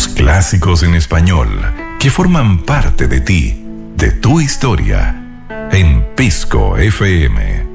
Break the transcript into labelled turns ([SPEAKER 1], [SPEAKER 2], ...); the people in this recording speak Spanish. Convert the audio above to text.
[SPEAKER 1] Los clásicos en español que forman parte de ti, de tu historia, en Pisco FM.